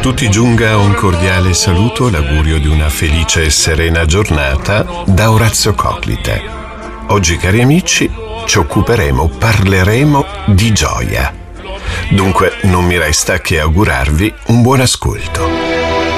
tutti giunga un cordiale saluto, l'augurio di una felice e serena giornata da Orazio Coclite. Oggi, cari amici, parleremo di gioia. Dunque non mi resta che augurarvi un buon ascolto.